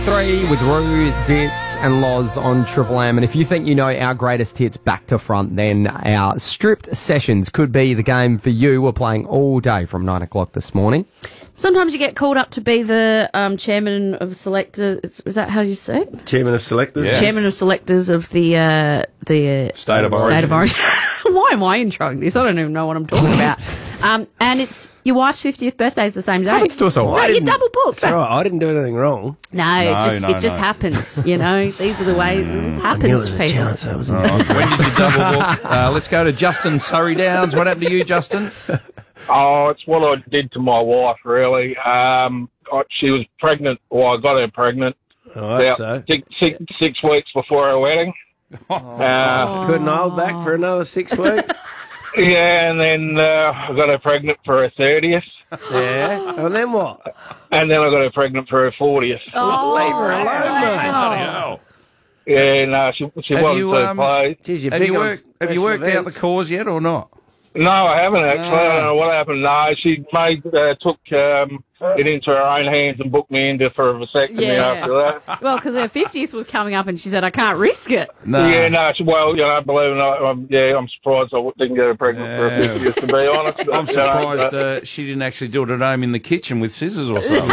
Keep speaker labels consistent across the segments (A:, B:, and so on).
A: 3 with Roo, Ditz and Loz on Triple M. And if you think you know our greatest hits back to front, then our stripped sessions could be the game for you. We're playing all day from 9 o'clock this morning.
B: Sometimes you get called up to be the chairman of selectors. Is that how you say it?
C: Chairman of selectors?
D: Yeah.
B: Chairman of selectors of the
D: State of Origin.
B: State of Origin. Why am I introing this? I don't even know what I'm talking about. And it's your wife's 50th birthday is the same day.
A: Happens to us all.
B: No, you're double booked.
C: That's right. I didn't do anything wrong.
B: It just happens. You know, these are the ways this happens to people.
D: When did you double book? Let's go to Justin Surrey Downs. What happened to you, Justin?
E: Oh, it's what I did to my wife, really. She was pregnant, I got her pregnant about 6 weeks before her wedding.
C: Couldn't hold back for another 6 weeks?
E: Yeah, and then I got her pregnant for her 30th.
C: Yeah, and then what?
E: And then I got her pregnant for her 40th.
C: Leave her alone, mate.
E: Yeah, no, she wasn't so play.
C: Jeez,
D: Have you worked out the cause yet or not?
E: No, I haven't actually. I don't know what happened. No, she took it into her own hands and booked me in for a vasectomy after that.
B: Well, because her 50th was coming up and she said, I can't risk it.
D: No.
E: Yeah, no, believe it or not, I'm surprised I didn't get her pregnant for her 50th, to be honest.
D: I'm surprised she didn't actually do it at home in the kitchen with scissors or something.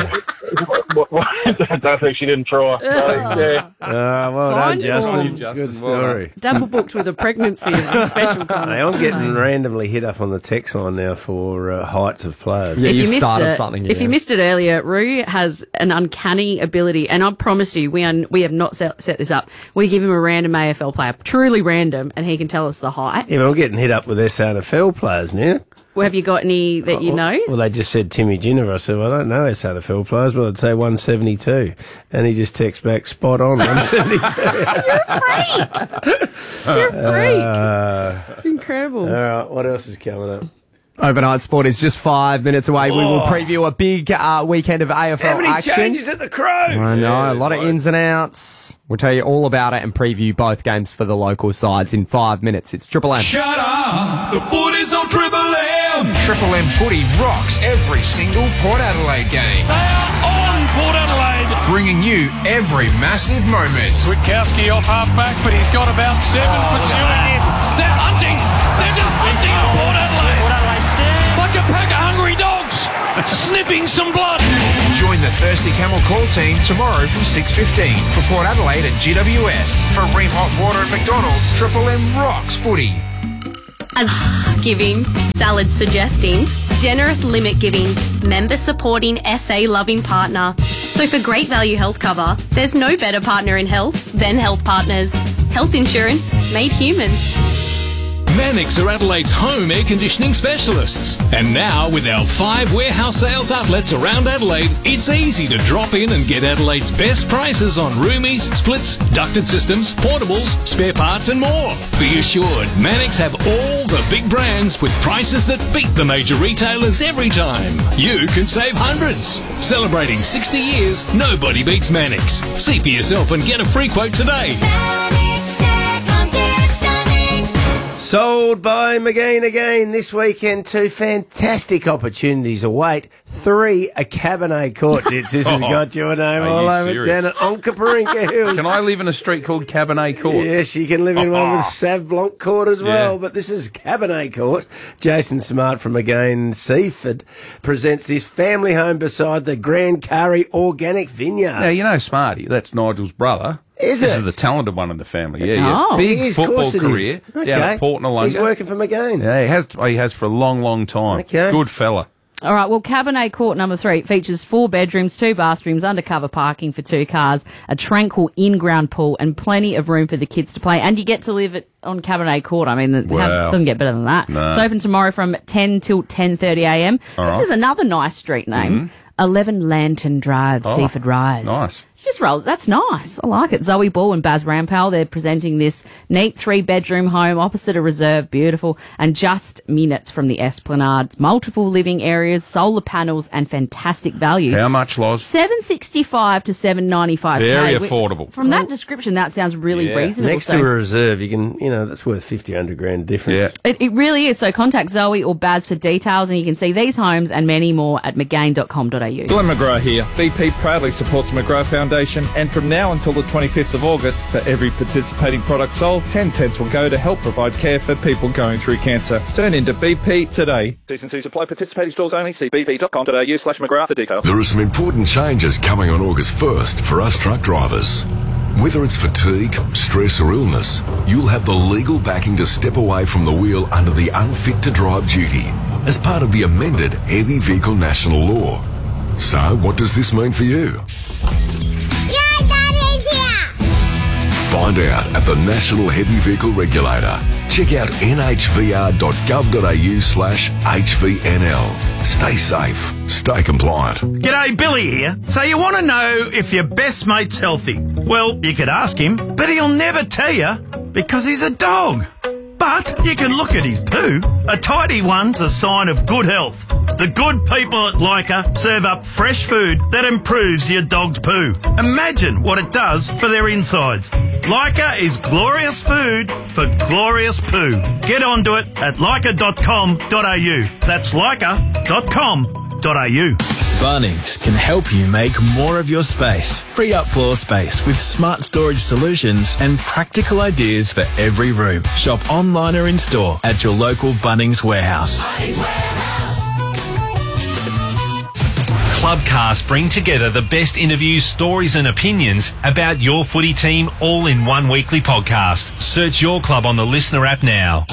E: I don't think she didn't try. So, yeah.
C: Well done, Justin.
D: Justin.
C: Good story.
B: Double booked with a pregnancy is a special kind.
C: Hey, I'm getting randomly hit up on the text line now for heights of players.
A: Yeah,
B: If
A: you've
B: you missed
A: started
B: it,
A: something.
B: If you missed it earlier, Roo has an uncanny ability, and I promise you, we have not set this up. We give him a random AFL player, truly random, and he can tell us the height.
C: Yeah, but I'm getting hit up with SANFL players now.
B: Well, have you got any that you know?
C: Well, they just said Timmy Ginniver. I said, well, I don't know SANFL players, but I'd say 172. And he just texts back, spot on, 172.
B: You're a freak. Incredible.
C: All right, what else is coming up?
A: Overnight Sport is just 5 minutes away. We will preview a big weekend of AFL
C: How many
A: action.
C: changes at the Crows?
A: I know, a lot of ins and outs. We'll tell you all about it and preview both games for the local sides in 5 minutes. It's Triple M.
F: Shut up! The footy's on Triple M!
G: Triple M footy rocks every single Port Adelaide game.
F: They are on Port Adelaide!
G: Bringing you every massive moment.
F: Witkowski off half-back, but he's got about 7 pursuing him. They're hunting! They're just hunting on Port Adelaide! Like a pack of hungry dogs, sniffing some blood.
G: Join the Thirsty Camel Call team tomorrow from 6:15 for Port Adelaide at GWS. For Ream Hot Water at McDonald's, Triple M rocks footy.
H: Giving, salad suggesting, generous limit giving, member supporting, SA loving partner. So for great value health cover, there's no better partner in health than Health Partners. Health insurance made human.
F: Mannix are Adelaide's home air conditioning specialists. And now, with our 5 warehouse sales outlets around Adelaide, it's easy to drop in and get Adelaide's best prices on roomies, splits, ducted systems, portables, spare parts and more. Be assured, Mannix have all the big brands with prices that beat the major retailers every time. You can save hundreds. Celebrating 60 years, nobody beats Mannix. See for yourself and get a free quote today.
C: Sold by McGain again this weekend. 2 fantastic opportunities await. 3 a Cabernet Court. This has got your name all over down at Onkaparinka Hills.
D: Can I live in a street called Cabernet Court?
C: Yes, you can live in one with Sav Blanc Court as well, but this is Cabernet Court. Jason Smart from again Seaford presents this family home beside the Grand Curry Organic Vineyard.
D: Now, you know Smarty, that's Nigel's brother.
C: This
D: is the talented one in the family.
B: Oh.
D: Big football career down at Port Noarlunga.
C: He's working for McGain.
D: Yeah, he has for a long, long time.
C: Okay.
D: Good fella.
B: All right, well, Cabernet Court number 3 features 4 bedrooms, 2 bathrooms, undercover parking for 2 cars, a tranquil in-ground pool, and plenty of room for the kids to play. And you get to live on Cabernet Court. I mean, it doesn't get better than that.
D: No.
B: It's open tomorrow from 10 till 10:30am. This is another nice street name. 11 Lantern Drive, Seaford Rise.
D: Nice.
B: It's just rolls. That's nice. I like it. Zoe Ball and Baz Rampal, they're presenting this neat 3-bedroom home opposite a reserve. Beautiful. And just minutes from the Esplanade. Multiple living areas, solar panels, and fantastic value.
D: How much, Loz?
B: $765 to $795.
D: Very affordable.
B: From that description, that sounds really reasonable.
C: Next to a reserve, you can, that's worth 50, 100 grand difference.
D: Yeah.
B: It really is. So contact Zoe or Baz for details, and you can see these homes and many more at mcgain.com.au. bp.com.au.
D: Glenn McGrath here. BP proudly supports McGrath Foundation, and from now until the 25th of August, for every participating product sold, 10 cents will go to help provide care for people going through cancer. Turn into BP today. Decency supply, participating stores only. See bp.com.au/McGrath for details.
I: There are some important changes coming on August 1st for us truck drivers. Whether it's fatigue, stress or illness, you'll have the legal backing to step away from the wheel under the unfit to drive duty as part of the amended Heavy Vehicle National Law. So what does this mean for you? Find out at the National Heavy Vehicle Regulator. Check out nhvr.gov.au/HVNL. Stay safe. Stay compliant.
J: G'day, Billy here. So you want to know if your best mate's healthy? Well, you could ask him, but he'll never tell you because he's a dog. But you can look at his poo. A tidy one's a sign of good health. The good people at Leica serve up fresh food that improves your dog's poo. Imagine what it does for their insides. Leica is glorious food for glorious poo. Get onto it at leica.com.au. That's leica.com.au.
K: Bunnings can help you make more of your space. Free up floor space with smart storage solutions and practical ideas for every room. Shop online or in store at your local Bunnings warehouse.
F: Clubcast bring together the best interviews, stories and opinions about your footy team all in one weekly podcast. Search your club on the Listener app now.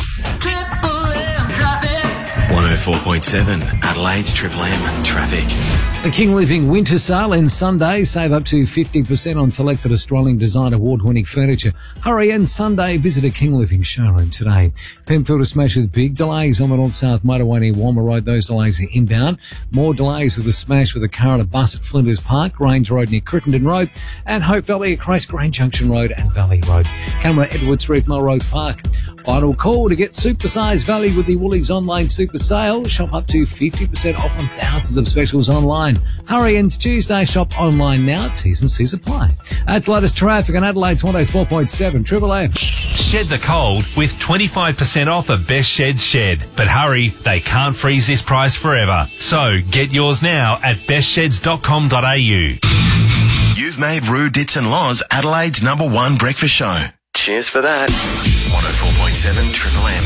K: 104.7 Adelaide's Triple M Traffic.
L: The King Living Winter Sale ends Sunday. Save up to 50% on selected Australian Design Award-winning furniture. Hurry in Sunday. Visit a King Living showroom today. Penfield to smash with big delays on the North-South Motorway near Walmer Road. Those delays are inbound. More delays with a smash with a car and a bus at Flinders Park, Grange Road near Crittenden Road, and Hope Valley at Crash Grange Junction Road and Valley Road. Camera Edwards Reef, Melrose Park. Final call to get supersized value with the Woolies online super sale. Shop up to 50% off on thousands of specials online. Hurry, ends Tuesday. Shop online now. T's and C's apply. That's the latest traffic on Adelaide's 104.7 Triple M.
F: Shed the cold with 25% off at Best Shed's Shed. But hurry, they can't freeze this price forever. So get yours now at bestsheds.com.au.
K: You've made Roo, Dits and Loz Adelaide's #1 breakfast show. Cheers for that. 104.7 Triple M.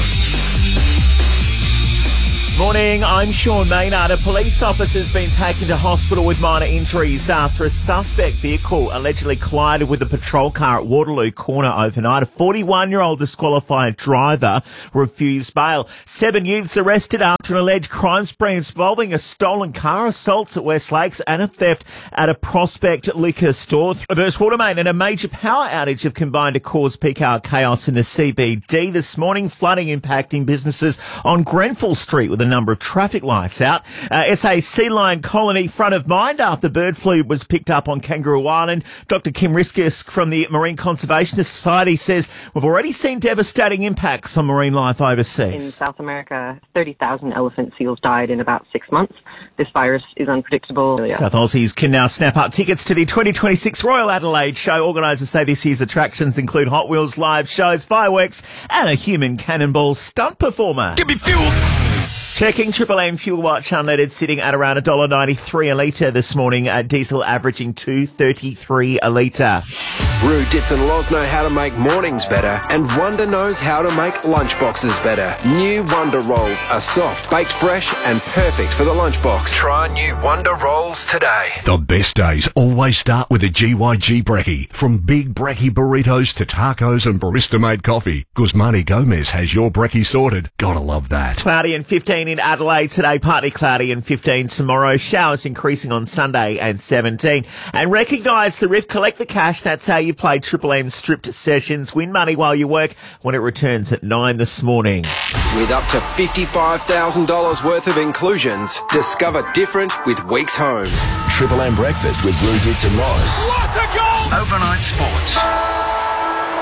M: Morning, I'm Sean Maynard. A police officer's been taken to hospital with minor injuries after a suspect vehicle allegedly collided with a patrol car at Waterloo Corner overnight. A 41-year-old disqualified driver refused bail. 7 youths arrested after an alleged crime spree involving a stolen car, assaults at West Lakes and a theft at a Prospect liquor store. A burst water main and a major power outage have combined to cause peak hour chaos in the CBD this morning. Flooding impacting businesses on Grenfell Street with a number of traffic lights out. SA Sea Lion Colony front of mind after bird flu was picked up on Kangaroo Island. Dr. Kim Riskus from the Marine Conservation Society says we've already seen devastating impacts on marine life overseas.
N: In South America, 30,000 elephant seals died in about 6 months. This virus is unpredictable.
M: South Aussies can now snap up tickets to the 2026 Royal Adelaide Show. Organisers say this year's attractions include Hot Wheels live shows, fireworks and a human cannonball stunt performer.
K: Give me fuel!
M: Checking Triple M fuel watch unleaded sitting at around $1.93 a litre this morning. Diesel averaging $2.33 a litre.
O: Roo, Dits and Loz know how to make mornings better, and Wonder knows how to make lunchboxes better. New Wonder Rolls are soft, baked fresh, and perfect for the lunchbox. Try new Wonder Rolls today.
P: The best days always start with a GYG brekkie. From big brekkie burritos to tacos and barista-made coffee. Guzmani Gomez has your brekkie sorted. Gotta love that.
M: Cloudy and 15 in Adelaide today, partly cloudy and 15 tomorrow. Showers increasing on Sunday and 17. And recognise the Rift, collect the cash. That's how you play Triple M stripped sessions. Win money while you work when it returns at 9 this morning.
O: With up to $55,000 worth of inclusions, discover different with Weeks Homes.
I: Triple M breakfast with Roo, Dits and Loz.
J: What a goal!
K: Overnight sports.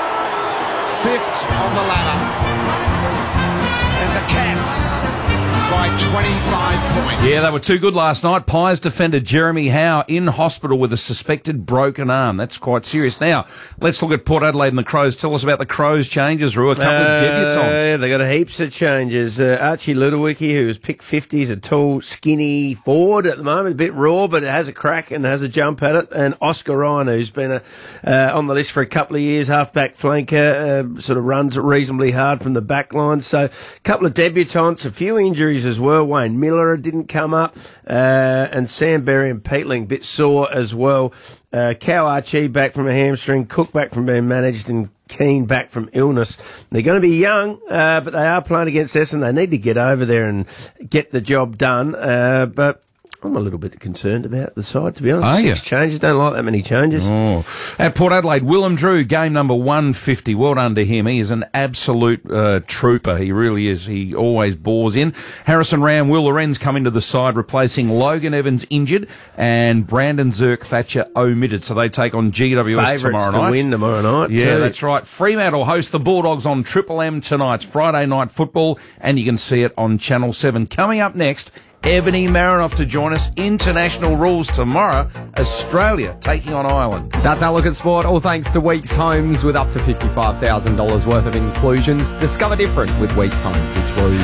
J: 5th on the ladder. And the Cats
Q: by 25 points.
R: Yeah, they were too good last night. Pies defender Jeremy Howe in hospital with a suspected broken arm. That's quite serious. Now, let's look at Port Adelaide and the Crows. Tell us about the Crows changes, Roo. A couple of debutants.
C: Yeah, they got heaps of changes. Archie Ludowicki, who was picked 50, is a tall, skinny forward at the moment, a bit raw, but it has a crack and has a jump at it. And Oscar Ryan, who's been on the list for a couple of years, half-back flanker, sort of runs reasonably hard from the back line. So a couple of debutants, a few injuries as well. Wayne Miller didn't come up, and Sam Berry and Peatling, bit sore as well. Cow Archie back from a hamstring, Cook back from being managed, and Keane back from illness. They're going to be young, but they are playing against Essendon. They need to get over there and get the job done. But I'm a little bit concerned about the side, to be honest. Six changes. Don't like that many changes.
R: Oh. At Port Adelaide, Willem Drew, game number 150. Well done to him. He is an absolute trooper. He really is. He always bores in. Harrison Ram, Will Lorenz come into the side, replacing Logan Evans injured and Brandon Zirk Thatcher omitted. So they take on GWS tomorrow night.
C: To win tomorrow night.
R: Yeah,
C: too.
R: that's right. Fremantle host the Bulldogs on Triple M tonight. It's Friday night football, and you can see it on Channel 7. Coming up next, Ebony Marinoff to join us. International rules tomorrow. Australia taking on Ireland.
A: That's our look at sport. All thanks to Weeks Homes with up to $55,000 worth of inclusions. Discover different with Weeks Homes. It's Roo.